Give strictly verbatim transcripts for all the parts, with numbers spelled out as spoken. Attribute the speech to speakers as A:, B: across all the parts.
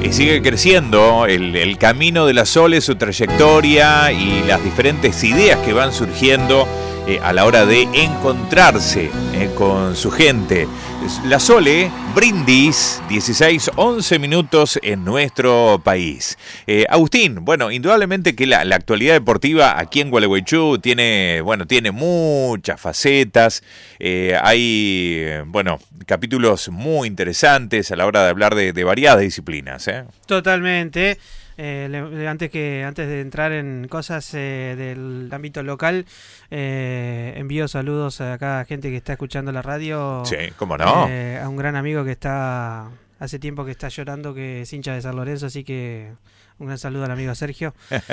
A: Y sigue creciendo el, el camino de la Sole, su trayectoria y las diferentes ideas que van surgiendo eh, a la hora de encontrarse eh, con su gente. La Sole, Brindis, dieciséis, once minutos en nuestro país. Eh, Agustín, bueno, indudablemente que la, la actualidad deportiva aquí en Gualeguaychú tiene, bueno, tiene muchas facetas. Eh, hay, bueno, capítulos muy interesantes a la hora de hablar de, de variadas disciplinas, ¿eh?
B: Totalmente. Eh, le, antes que antes de entrar en cosas eh, del ámbito local, eh, envío saludos a cada gente que está escuchando la radio.
A: Sí, cómo no.
B: Eh, a un gran amigo que está hace tiempo que está llorando, que es hincha de San Lorenzo, así que un gran saludo al amigo Sergio.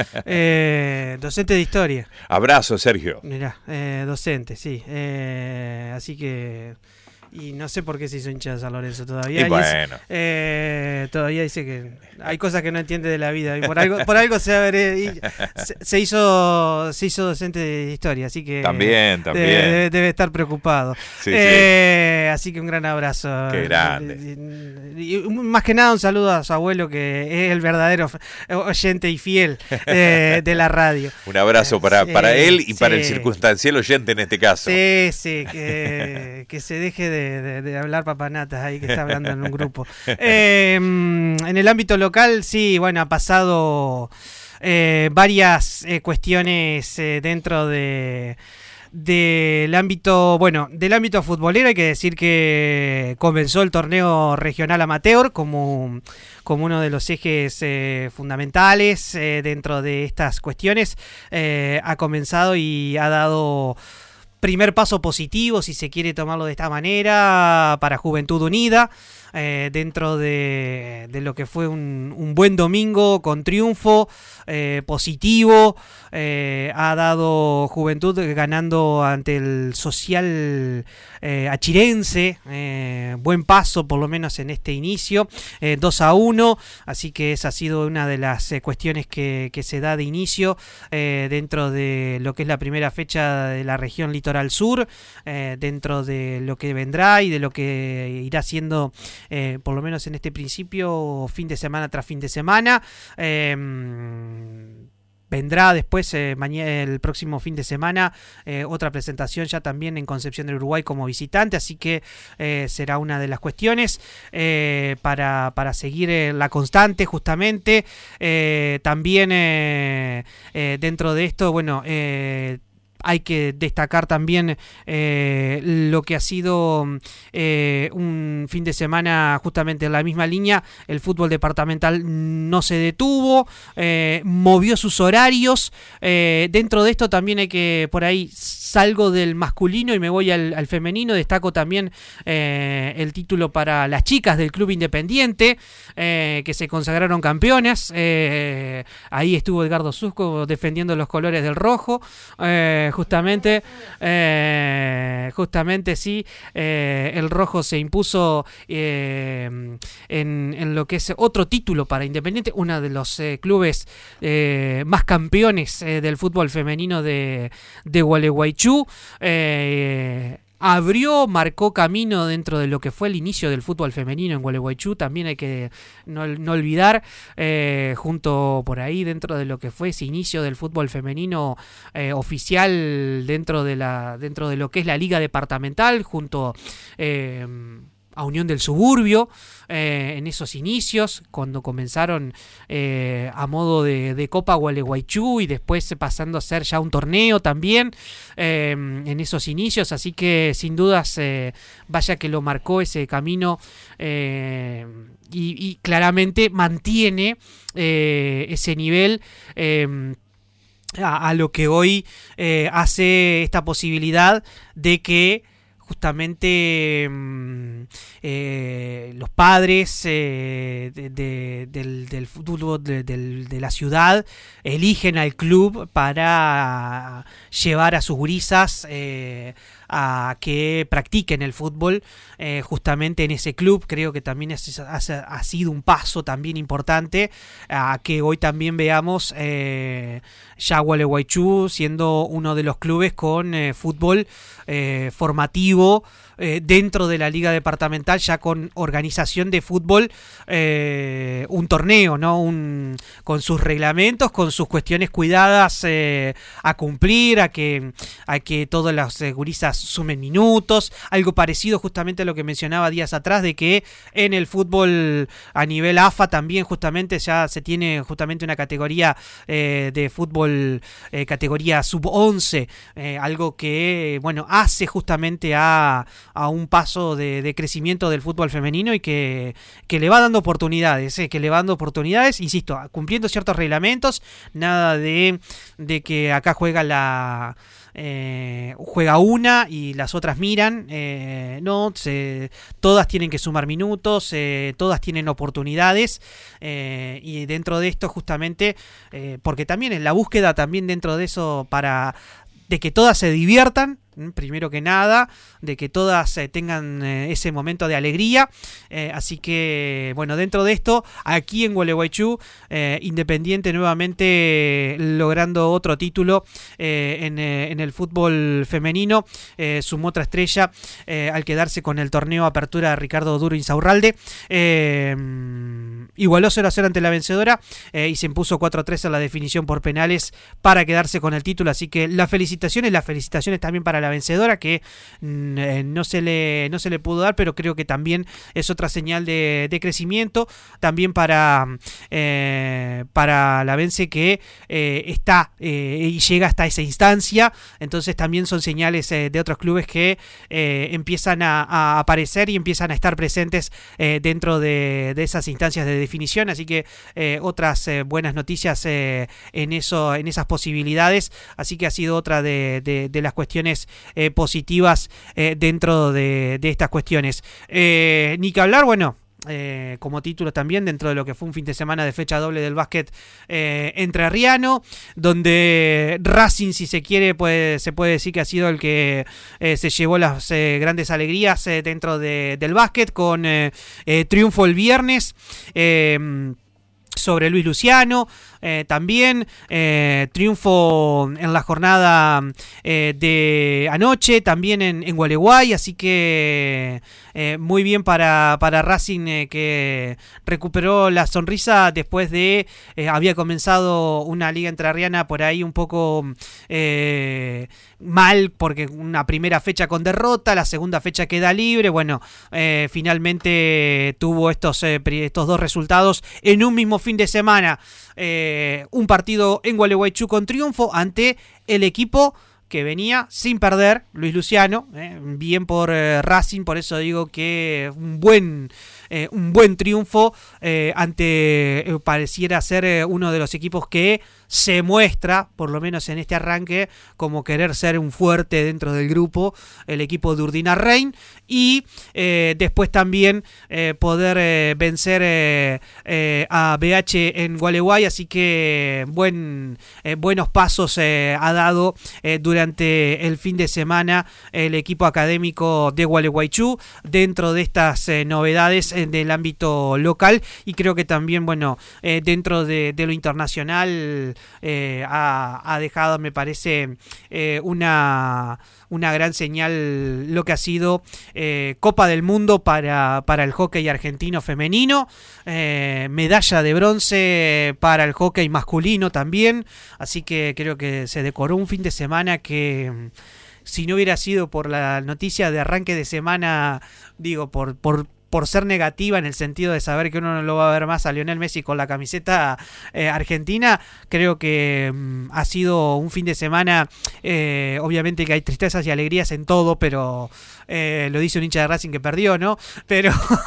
B: eh, docente de historia.
A: Abrazo, Sergio.
B: Mirá, eh, docente, sí. Eh, así que... Y no sé por qué se hizo hincha de San Lorenzo todavía.
A: Y
B: y
A: bueno.
B: es, eh, todavía dice que hay cosas que no entiende de la vida. Y por algo, por algo se, haber, se, se hizo se hizo docente de historia, así que
A: también, también.
B: Debe, debe estar preocupado.
A: Sí,
B: eh, sí. Así que un gran abrazo.
A: Qué grande.
B: Y, y, más que nada un saludo a su abuelo, que es el verdadero oyente y fiel eh, de la radio.
A: Un abrazo para,
B: eh,
A: para él y
B: sí.
A: para el circunstancial oyente en este caso.
B: Sí, sí, que, que se deje de De, de, de hablar papanatas ahí que está hablando en un grupo. Eh, en el ámbito local, sí, bueno, ha pasado eh, varias eh, cuestiones eh, dentro de del ámbito, bueno, del ámbito futbolero. Hay que decir que comenzó el torneo regional amateur como, como uno de los ejes eh, fundamentales eh, dentro de estas cuestiones. Eh, ha comenzado y ha dado primer paso positivo, si se quiere tomarlo de esta manera, para Juventud Unida, eh, dentro de, de lo que fue un, un buen domingo con triunfo eh, positivo. Eh, ha dado Juventud ganando ante el Social eh, Achirense, eh, buen paso por lo menos en este inicio, eh, dos a uno, así que esa ha sido una de las eh, cuestiones que, que se da de inicio eh, dentro de lo que es la primera fecha de la región Litoral Sur, eh, dentro de lo que vendrá y de lo que irá siendo eh, por lo menos en este principio fin de semana tras fin de semana. eh, Vendrá después, eh, mañana, el próximo fin de semana, eh, otra presentación ya también en Concepción del Uruguay como visitante, así que eh, será una de las cuestiones eh, para, para seguir eh, la constante justamente. Eh, también eh, eh, dentro de esto, bueno... Eh, Hay que destacar también eh, lo que ha sido eh, un fin de semana justamente en la misma línea. El fútbol departamental no se detuvo, eh, movió sus horarios. Eh, dentro de esto también hay que, por ahí salgo del masculino y me voy al, al femenino. Destaco también eh, el título para las chicas del Club Independiente, eh, que se consagraron campeonas. Eh, ahí estuvo Edgardo Susco defendiendo los colores del rojo. Eh, Justamente, eh, justamente sí, eh, el rojo se impuso eh, en, en lo que es otro título para Independiente, uno de los eh, clubes eh, más campeones eh, del fútbol femenino de, de Gualeguaychú. Eh, Abrió, marcó camino dentro de lo que fue el inicio del fútbol femenino en Gualeguaychú. También hay que no, no olvidar, eh, junto por ahí dentro de lo que fue ese inicio del fútbol femenino eh, oficial dentro de la dentro de lo que es la liga departamental, junto eh, a Unión del Suburbio, eh, en esos inicios, cuando comenzaron eh, a modo de, de Copa Gualeguaychú y después pasando a ser ya un torneo también, eh, en esos inicios, así que sin dudas, eh, vaya que lo marcó ese camino eh, y, y claramente mantiene eh, ese nivel eh, a, a lo que hoy eh, hace esta posibilidad de que justamente eh, los padres eh, de, de, del, del fútbol de, de, de la ciudad eligen al club para llevar a sus gurisas eh, a que practiquen el fútbol eh, justamente en ese club. Creo que también es, ha, ha sido un paso también importante a que hoy también veamos eh, ya Gualeguaychú siendo uno de los clubes con eh, fútbol eh, formativo eh, dentro de la liga departamental, ya con organización de fútbol, eh, un torneo, ¿no? Un, con sus reglamentos, con sus cuestiones cuidadas eh, a cumplir, a que, a que todas las eh, gurisas sumen minutos, algo parecido justamente a lo que mencionaba días atrás, de que en el fútbol a nivel A F A también justamente ya se tiene justamente una categoría eh, de fútbol, eh, categoría sub once, eh, algo que, bueno, hace justamente a, a un paso de, de crecimiento del fútbol femenino y que, que le va dando oportunidades, eh, que le va dando oportunidades, insisto, cumpliendo ciertos reglamentos, nada de, de que acá juega la... Eh, juega una y las otras miran, eh, no, se, todas tienen que sumar minutos, eh, todas tienen oportunidades, eh, y dentro de esto justamente, eh, porque también en la búsqueda también dentro de eso para de que todas se diviertan, primero que nada, de que todas eh, tengan eh, ese momento de alegría, eh, así que bueno, dentro de esto, aquí en Gualeguaychú, eh, Independiente nuevamente logrando otro título eh, en, eh, en el fútbol femenino, eh, sumó otra estrella eh, al quedarse con el torneo Apertura de Ricardo Duro Insaurralde, eh, igualó cero a cero ante la vencedora eh, y se impuso cuatro a tres en la definición por penales para quedarse con el título, así que las felicitaciones, las felicitaciones también para la vencedora, que eh, no se le no se le pudo dar, pero creo que también es otra señal de, de crecimiento, también para eh, para la Vence, que eh, está eh, y llega hasta esa instancia, entonces también son señales eh, de otros clubes que eh, empiezan a, a aparecer y empiezan a estar presentes eh, dentro de, de esas instancias de definición, así que eh, otras eh, buenas noticias eh, en eso, en esas posibilidades, así que ha sido otra de, de, de las cuestiones Eh, positivas eh, dentro de, de estas cuestiones. Eh, ni que hablar, bueno, eh, como título también dentro de lo que fue un fin de semana de fecha doble del básquet eh, entrerriano, donde Racing, si se quiere, pues, se puede decir que ha sido el que eh, se llevó las eh, grandes alegrías eh, dentro de, del básquet, con eh, eh, triunfo el viernes eh, sobre Luis Luciano. Eh, también eh, triunfo en la jornada eh, de anoche, también en, en Gualeguay, así que eh, muy bien para, para Racing, eh, que recuperó la sonrisa después de, eh, había comenzado una liga entrerriana por ahí un poco eh, mal, porque una primera fecha con derrota, la segunda fecha queda libre, bueno, eh, finalmente tuvo estos, eh, estos dos resultados en un mismo fin de semana. Eh, un partido en Gualeguaychú con triunfo ante el equipo que venía sin perder, Luis Luciano, eh, bien por eh, Racing, por eso digo que un buen eh, un buen triunfo eh, ante, eh, pareciera ser eh, uno de los equipos que se muestra, por lo menos en este arranque, como querer ser un fuerte dentro del grupo, el equipo de Urdina Rein, y eh, después también eh, poder eh, vencer eh, eh, a B H en Gualeguay, así que buen, eh, buenos pasos eh, ha dado eh, durante el fin de semana el equipo académico de Gualeguaychú dentro de estas eh, novedades eh, del ámbito local, y creo que también, bueno, eh, dentro de, de lo internacional eh, ha, ha dejado, me parece, eh, una, una gran señal lo que ha sido eh, Copa del Mundo para, para el hockey argentino femenino, eh, medalla de bronce para el hockey masculino también, así que creo que se decoró un fin de semana que, si no hubiera sido por la noticia de arranque de semana, digo, por, por por ser negativa en el sentido de saber que uno no lo va a ver más a Lionel Messi con la camiseta eh, argentina, creo que mm, ha sido un fin de semana, eh, obviamente que hay tristezas y alegrías en todo, pero eh, lo dice un hincha de Racing que perdió, ¿no? Pero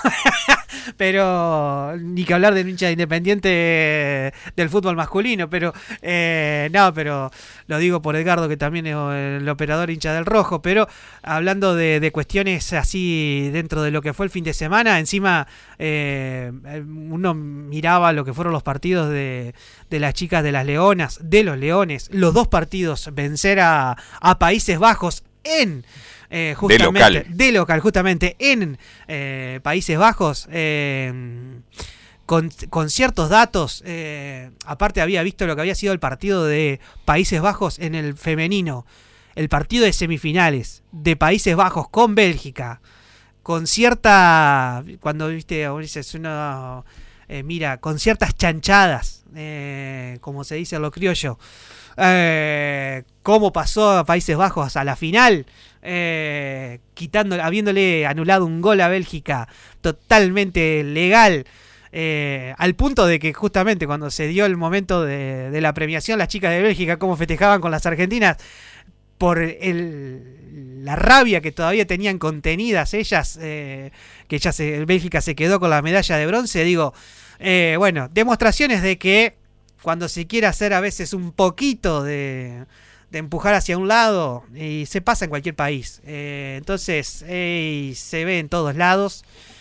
B: pero ni que hablar de un hincha de Independiente eh, del fútbol masculino, pero eh, no, pero lo digo por Edgardo, que también es el operador hincha del rojo, pero hablando de, de cuestiones así dentro de lo que fue el fin de semana, encima eh, uno miraba lo que fueron los partidos de, de las chicas de las Leonas, de los Leones, los dos partidos, vencer a, a Países Bajos en eh, justamente
A: de local.
B: de local, justamente en eh, Países Bajos, eh, con, con ciertos datos, eh, aparte había visto lo que había sido el partido de Países Bajos en el femenino. el partido de semifinales de Países Bajos con Bélgica, con cierta, cuando viste, dices uno, eh, mira, con ciertas chanchadas, eh, como se dice en lo criollo, eh, cómo pasó a Países Bajos a la final, eh, quitando, habiéndole anulado un gol a Bélgica totalmente legal, eh, al punto de que justamente cuando se dio el momento de, de la premiación, las chicas de Bélgica cómo festejaban con las argentinas por el, la rabia que todavía tenían contenidas ellas, eh, que ya se, Bélgica se quedó con la medalla de bronce. Digo, eh, bueno, demostraciones de que cuando se quiere hacer a veces un poquito de, de empujar hacia un lado, y se pasa en cualquier país, eh, entonces eh, se ve en todos lados,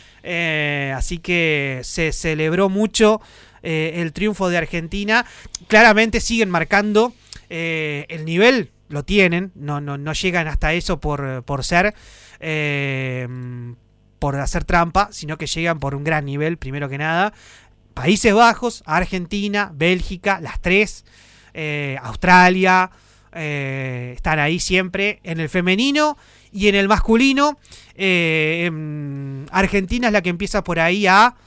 B: eh, así que se celebró mucho eh, el triunfo de Argentina. Claramente siguen marcando eh, el nivel. Lo tienen, no, no, no llegan hasta eso por, por ser, eh, por hacer trampa, sino que llegan por un gran nivel, primero que nada. Países Bajos, Argentina, Bélgica, las tres, eh, Australia, eh, están ahí siempre en el femenino y en el masculino. Eh, eh, Argentina es la que empieza por ahí a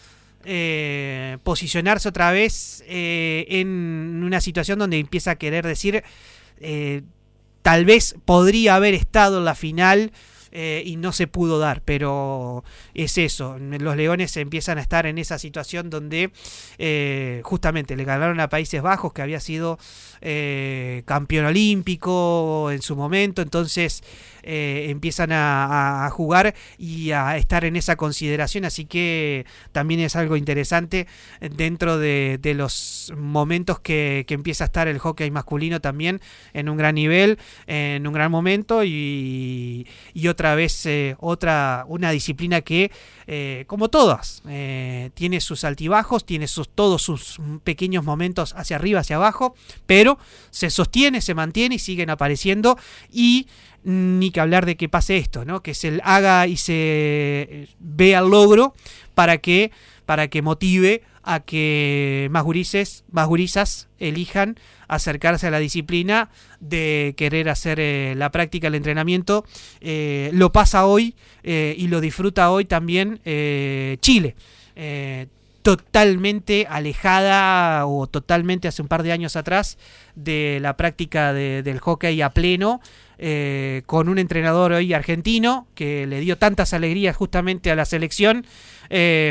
B: eh, posicionarse otra vez eh, en una situación donde empieza a querer decir... Eh, Tal vez podría haber estado en la final eh, y no se pudo dar, pero es eso. Los Leones empiezan a estar en esa situación donde eh, justamente le ganaron a Países Bajos, que había sido eh, campeón olímpico en su momento, entonces eh, empiezan a, a jugar y a estar en esa consideración, así que también es algo interesante dentro de, de los momentos que, que empieza a estar el hockey masculino también en un gran nivel, en un gran momento y, y otra vez eh, otra una disciplina que eh, como todas eh, tiene sus altibajos, tiene sus, todos sus pequeños momentos hacia arriba, hacia abajo, pero se sostiene, se mantiene y siguen apareciendo. Y ni que hablar de que pase esto, ¿no? Que se haga y se vea el logro para que, para que motive a que más gurises, más gurisas elijan acercarse a la disciplina de querer hacer eh, la práctica, el entrenamiento. Eh, lo pasa hoy eh, y lo disfruta hoy también eh, Chile. Eh, totalmente alejada o totalmente hace un par de años atrás de la práctica de, del hockey a pleno, eh, con un entrenador hoy argentino que le dio tantas alegrías justamente a la selección, eh,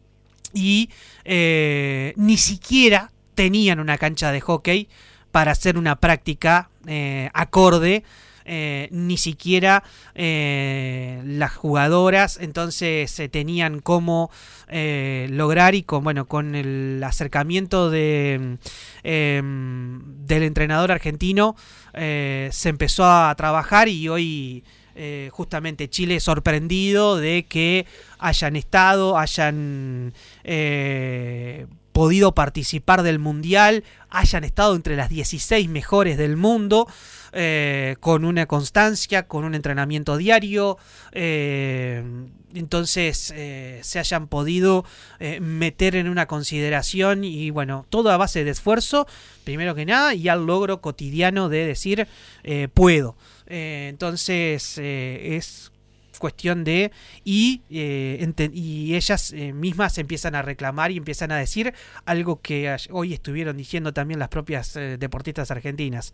B: y eh, ni siquiera tenían una cancha de hockey para hacer una práctica eh, acorde. Eh, ni siquiera eh, las jugadoras entonces eh, tenían cómo eh, lograr, y con bueno con el acercamiento de eh, del entrenador argentino eh, se empezó a trabajar, y hoy eh, justamente Chile sorprendido de que hayan estado, hayan eh, podido participar del mundial, hayan estado entre las dieciséis mejores del mundo, eh, con una constancia, con un entrenamiento diario, eh, entonces eh, se hayan podido eh, meter en una consideración, y bueno, todo a base de esfuerzo, primero que nada, y al logro cotidiano de decir eh, puedo. Eh, entonces eh, es cuestión de y, eh, ente, y ellas eh, mismas empiezan a reclamar y empiezan a decir algo que hoy estuvieron diciendo también las propias eh, deportistas argentinas: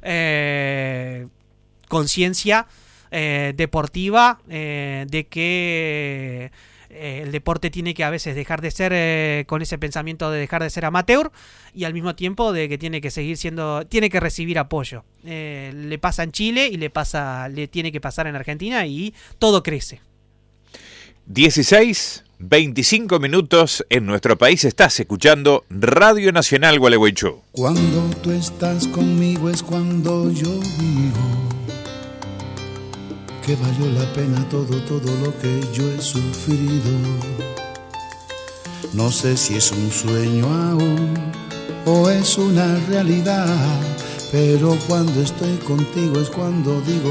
B: eh, conciencia eh, deportiva, eh, de que eh, el deporte tiene que a veces dejar de ser eh, con ese pensamiento de dejar de ser amateur, y al mismo tiempo de que tiene que seguir siendo, tiene que recibir apoyo. Eh, le pasa en Chile y le pasa, le tiene que pasar en Argentina, y todo crece.
A: dieciséis, veinticinco minutos en nuestro país. Estás escuchando Radio Nacional Gualeguaychú.
C: Cuando tú estás conmigo es cuando yo digo que valió la pena todo, todo lo que yo he sufrido. No sé si es un sueño aún o es una realidad, pero cuando estoy contigo es cuando digo